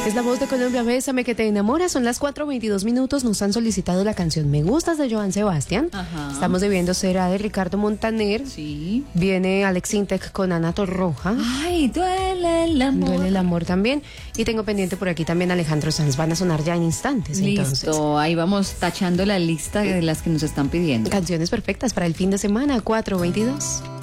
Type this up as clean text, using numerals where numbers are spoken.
Es la voz de Colombia, Bésame que te enamora. Son las 4:22. Nos han solicitado la canción Me Gustas de Joan Sebastián. Ajá. Estamos debiendo Será de Ricardo Montaner. Sí. Viene Alex Intec con Ana Torroja. Ay, duele el amor. Duele el amor también. Y tengo pendiente por aquí también Alejandro Sanz. Van a sonar ya en instantes. Listo, Entonces, ahí vamos tachando la lista de las que nos están pidiendo. canciones perfectas para el fin de semana, 4:22.